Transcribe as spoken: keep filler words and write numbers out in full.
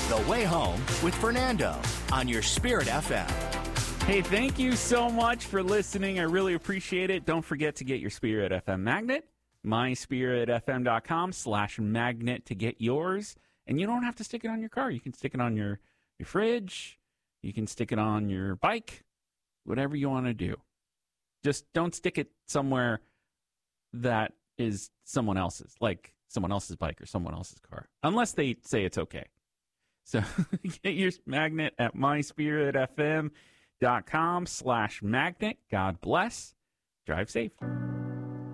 The Way Home with Fernando on your Spirit F M. Hey, thank you so much for listening. I really appreciate it. Don't forget to get your Spirit F M magnet, my spirit f m dot com slash magnet to get yours. And you don't have to stick it on your car. You can stick it on your, your fridge. You can stick it on your bike, whatever you want to do. Just don't stick it somewhere that is someone else's, like someone else's bike or someone else's car, unless they say it's okay. So get your magnet at my spirit f m dot com slash magnet. God bless. Drive safe.